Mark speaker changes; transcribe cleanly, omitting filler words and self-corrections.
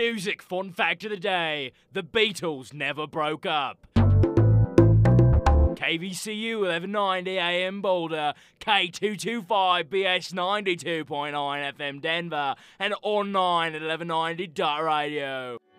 Speaker 1: music fun fact of the day: the Beatles never broke up. KVCU 1190 AM Boulder, K225 BS 92.9 FM Denver, and online at 1190.radio.